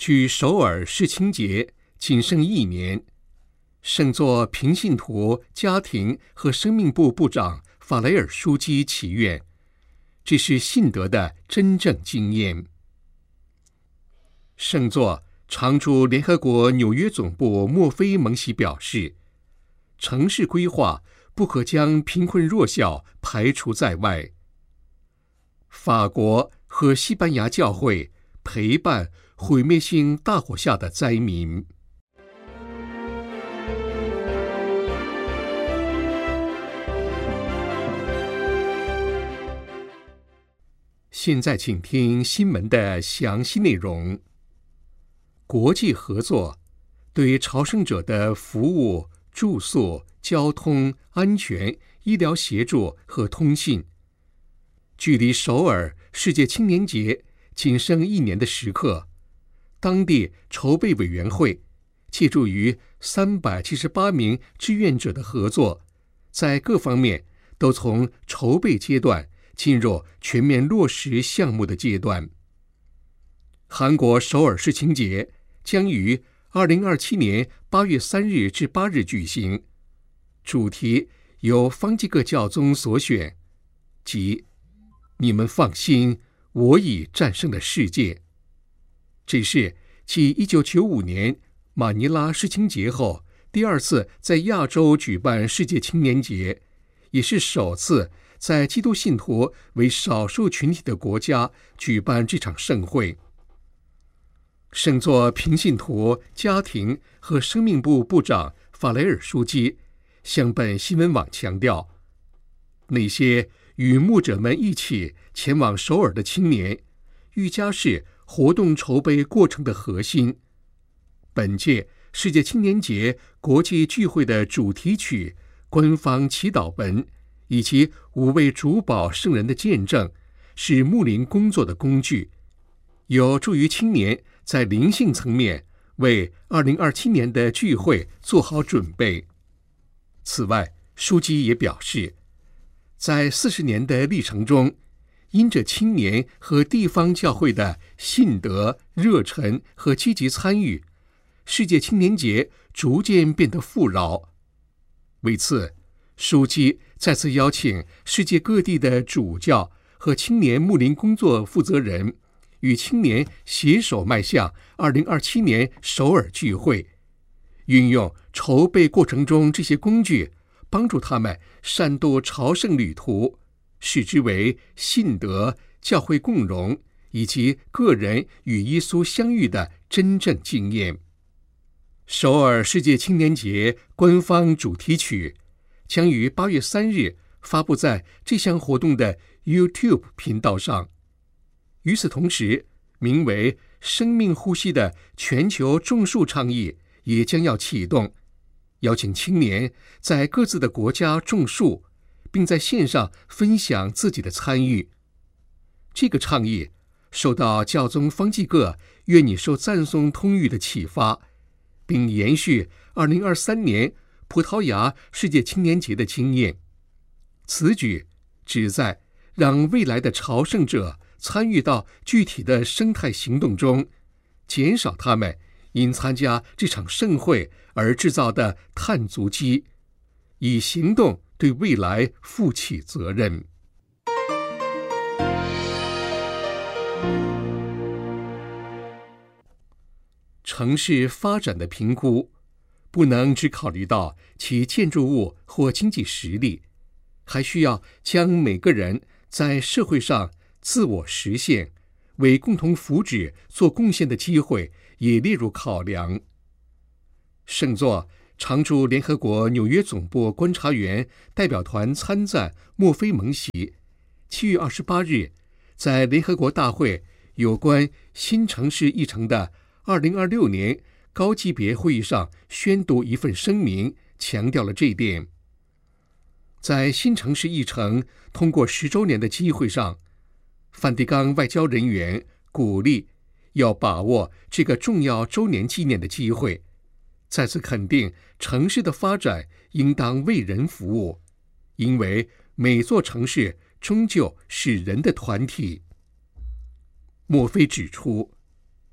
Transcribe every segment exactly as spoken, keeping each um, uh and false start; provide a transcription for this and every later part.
距首尔世青节仅剩一年，圣座平信徒家庭和生命部部长法雷尔书记祈愿，这是信德的真正经验。圣座常驻联合国纽约总部莫菲蒙喜表示，城市规划不可将贫困弱小排除在外。法国和西班牙教会陪伴毁灭性大火下的灾民。现在请听新闻的详细内容。国际合作对朝圣者的服务、住宿、交通、安全、医疗协助和通信，距离首尔世界青年节仅剩一年的时刻，当地筹备委员会借助于三百七十八名志愿者的合作，在各方面都从筹备阶段进入全面落实项目的阶段。韩国首尔世青节将于二零二七年八月三日至八日举行，主题由方济各教宗所选，即你们放心，我已战胜了世界。这是继一九九五年马尼拉世青节后第二次在亚洲举办世界青年节，也是首次在基督信徒为少数群体的国家举办这场盛会。圣座平信徒家庭和生命部部长法雷尔书记向本新闻网强调，那些与牧者们一起前往首尔的青年，愈加是活动筹备过程的核心。本届世界青年节国际聚会的主题曲、官方祈祷文以及五位主保圣人的见证，是牧灵工作的工具，有助于青年在灵性层面为二零二七年的聚会做好准备。此外，书记也表示，在四十年的历程中，因着青年和地方教会的信德、热忱和积极参与，世界青年节逐渐变得富饶。为此，书记再次邀请世界各地的主教和青年牧灵工作负责人与青年携手迈向二零二七年首尔聚会，运用筹备过程中这些工具，帮助他们善度朝圣旅途，视之为信德、教会共荣以及个人与耶稣相遇的真正经验。首尔世界青年节官方主题曲将于八月三日发布在这项活动的 YouTube 频道上。与此同时，名为生命呼吸的全球种树倡议也将要启动，邀请青年在各自的国家种树，并在线上分享自己的参与。这个倡议受到教宗方济各愿你受赞颂通谕的启发，并延续二零二三年葡萄牙世界青年节的经验。此举旨在让未来的朝圣者参与到具体的生态行动中，减少他们因参加这场盛会而制造的碳足迹，以行动对未来负起责任。城市发展的评估不能只考虑到其建筑物或经济实力，还需要将每个人在社会上自我实现、为共同福祉做贡献的机会也列入考量。圣座常驻联合国纽约总部观察员代表团参赞莫菲蒙喜，七月二十八日在联合国大会有关新城市议程的二零二六年高级别会议上宣读一份声明，强调了这一点。在新城市议程通过十周年的机会上，梵蒂冈外交人员鼓励要把握这个重要周年纪念的机会，再次肯定城市的发展应当为人服务，因为每座城市终究是人的团体。莫菲指出，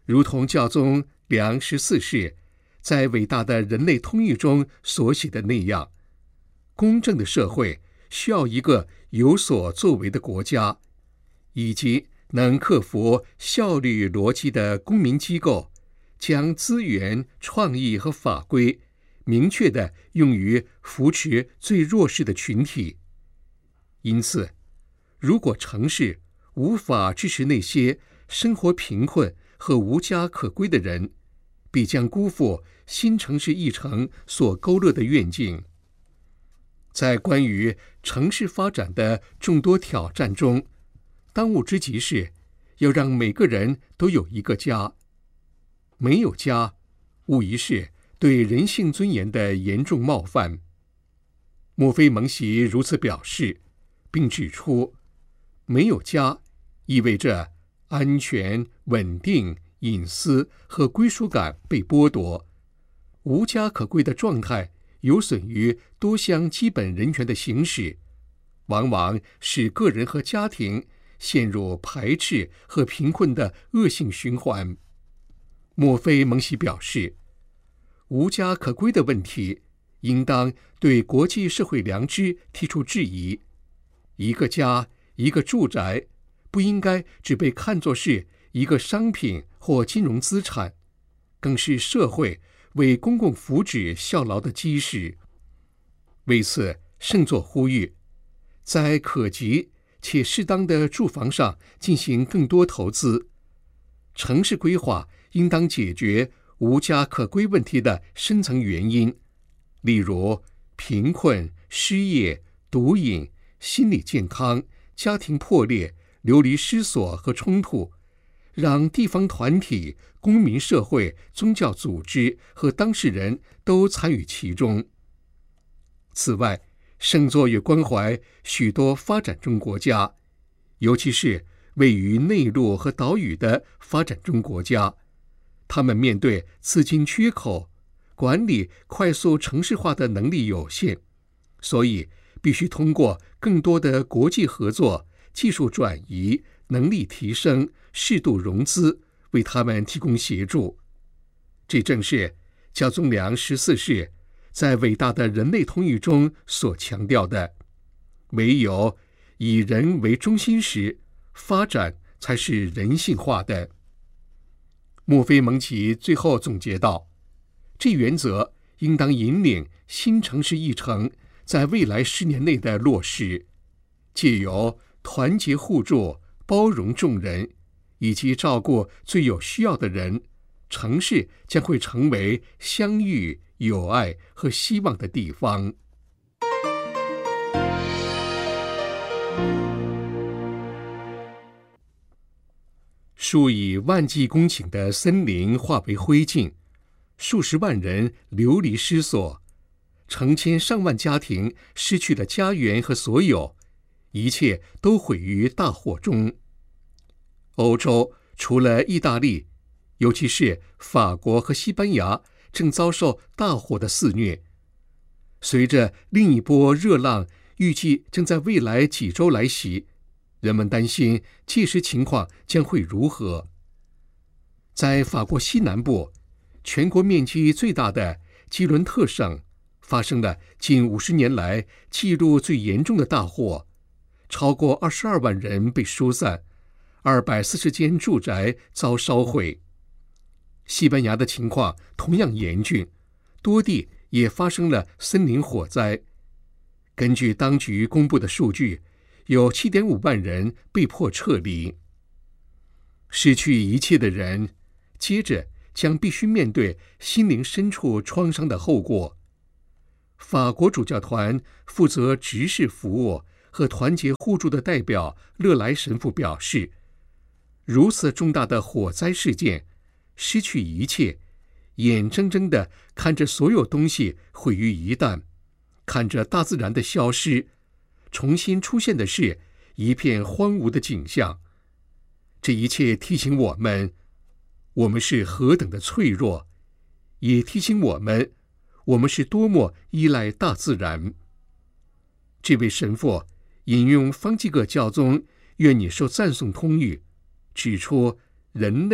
如同教宗良十四世在伟大的人类通谕中所写的那样，公正的社会需要一个有所作为的国家，以及能克服效率逻辑的公民机构，将资源、创意和法规明确地用于扶持最弱势的群体。因此，如果城市无法支持那些生活贫困和无家可归的人，必将辜负新城市议程所勾勒的愿景。在关于城市发展的众多挑战中，当务之急是要让每个人都有一个家。没有家，无疑是对人性尊严的严重冒犯。墨菲蒙习如此表示，并指出，没有家意味着安全、稳定、隐私和归属感被剥夺，无家可归的状态有损于多项基本人权的行使，往往使个人和家庭陷入排斥和贫困的恶性循环。墨菲蒙习表示，无家可归的问题应当对国际社会良知提出质疑。一个家，一个住宅，不应该只被看作是一个商品或金融资产，更是社会为公共福祉效劳的基石。为此，圣座呼吁，在可及且适当的住房上进行更多投资。城市规划应当解决无家可归问题的深层原因，例如贫困、失业、毒瘾、心理健康、家庭破裂、流离失所和冲突，让地方团体、公民社会、宗教组织和当事人都参与其中。此外，圣座也关怀许多发展中国家，尤其是位于内陆和岛屿的发展中国家，他们面对资金缺口，管理快速城市化的能力有限，所以必须通过更多的国际合作、技术转移、能力提升、适度融资，为他们提供协助。这正是教宗良十四世在伟大的人类通谕中所强调的：唯有以人为中心时，发展才是人性化的。墨菲蒙奇最后总结道，这原则应当引领新城市议程在未来十年内的落实，借由团结互助、包容众人以及照顾最有需要的人，城市将会成为相遇、友爱和希望的地方。数以万计公顷的森林化为灰烬，数十万人流离失所，成千上万家庭失去了家园和所有，一切都毁于大火中。欧洲除了意大利，尤其是法国和西班牙，正遭受大火的肆虐。随着另一波热浪预计正在未来几周来袭，人们担心届时情况将会如何。在法国西南部，全国面积最大的基伦特省发生了近五十年来记录最严重的大火，超过二十二万人被疏散，二百四十间住宅遭烧毁。西班牙的情况同样严峻，多地也发生了森林火灾。根据当局公布的数据，有 七点五万人被迫撤离。失去一切的人，接着将必须面对心灵深处创伤的后果。法国主教团负责执事服务和团结互助的代表勒莱神父表示，如此重大的火灾事件，失去一切，眼睁睁地看着所有东西毁于一旦，看着大自然的消失，重新出现的是一片荒芜的景象。这一切提醒我们，我们是何等的脆弱，也提醒我们，我们是多么依赖大自然。这位神父引用方济各教宗愿你受赞颂通谕，指出人类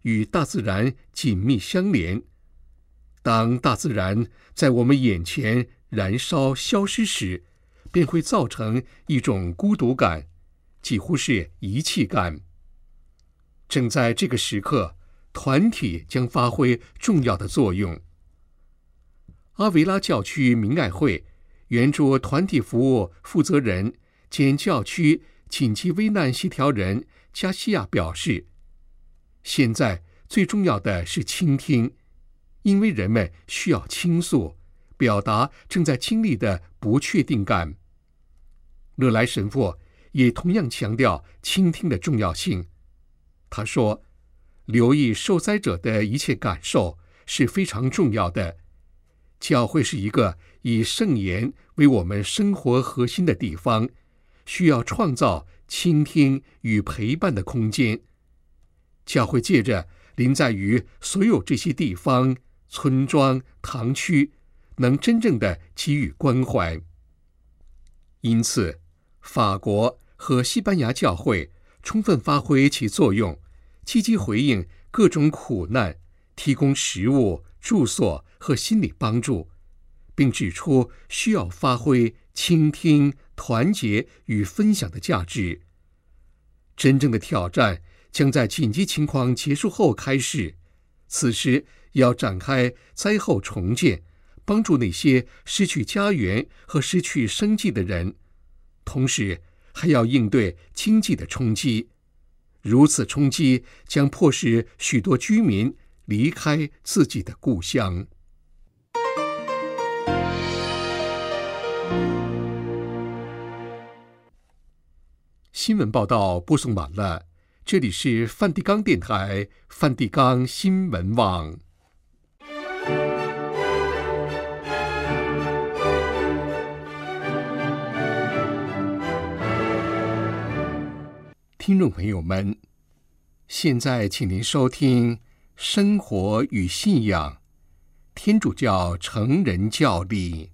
与大自然紧密相连。当大自然在我们眼前燃烧消失时，便会造成一种孤独感，几乎是遗弃感。正在这个时刻，团体将发挥重要的作用。阿维拉教区明爱会援助团体服务负责人兼教区紧急危难协调人加西亚表示，现在最重要的是倾听，因为人们需要倾诉，表达正在经历的不确定感。勒莱神父也同样强调倾听的重要性。他说，留意受灾者的一切感受是非常重要的。教会是一个以圣言为我们生活核心的地方，需要创造倾听与陪伴的空间。教会借着临在于所有这些地方、村庄、堂区，能真正的给予关怀。因此，法国和西班牙教会充分发挥其作用，积极回应各种苦难，提供食物、住所和心理帮助，并指出需要发挥倾听、团结与分享的价值。真正的挑战将在紧急情况结束后开始，此时要展开灾后重建，帮助那些失去家园和失去生计的人，同时还要应对经济的冲击。如此冲击将迫使许多居民离开自己的故乡。新闻报道播送完了，这里是梵蒂冈电台梵蒂冈新闻网。听众朋友们，现在请您收听《生活与信仰》天主教成人教理。